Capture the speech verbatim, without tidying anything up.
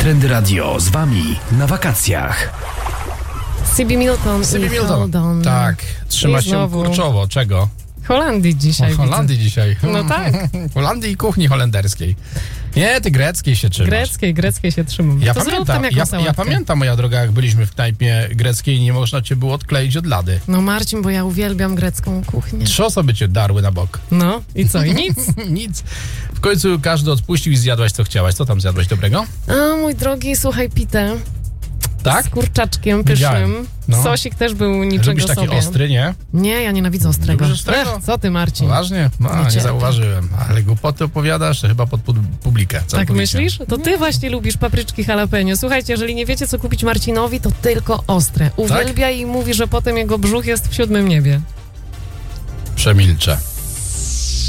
Trendy Radio z wami na wakacjach. Sibi Milton Sibi i Milton. Haldon. Tak, trzyma I się znowu kurczowo. Czego? Holandii dzisiaj. O, Holandii dzisiaj. No tak. Holandii i kuchni holenderskiej. Nie, ty greckiej się trzymasz. Greckiej, greckiej się trzymam. Ja to pamiętam, tam ja, ja pamiętam, moja droga, jak byliśmy w knajpie greckiej i nie można cię było odkleić od lady. No Marcin, bo ja uwielbiam grecką kuchnię. Trzy osoby cię darły na bok. No i co? I nic? Nic. W końcu każdy odpuścił i zjadłaś, co chciałaś. Co tam zjadłaś dobrego? A mój drogi, słuchaj, pitę. Tak? Z kurczaczkiem Widziałem. pysznym. No. Sosik też był niczego Lubisz taki sobie. ostry, nie? Nie, ja nienawidzę ostrego. Lubisz ostrego? Ech, co ty, Marcin? Poważnie? No, Nie nie, cierpię. zauważyłem. Ale głupoty opowiadasz, to chyba pod pu- publikę. Tak całkowicie. myślisz? To ty właśnie lubisz papryczki jalapeno. Słuchajcie, jeżeli nie wiecie, co kupić Marcinowi, to tylko ostre. Uwielbia i mówi, że potem jego brzuch jest w siódmym niebie. Przemilczę.